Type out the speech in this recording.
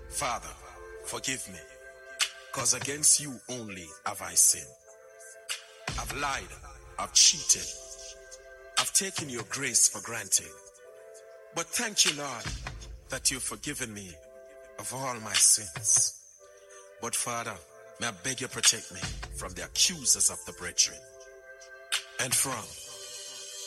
Father, forgive me, cause against you only have I sinned. I've lied, I've cheated, I've taken your grace for granted. But thank you, Lord, that you've forgiven me of all my sins. But Father, may I beg you protect me from the accusers of the brethren and from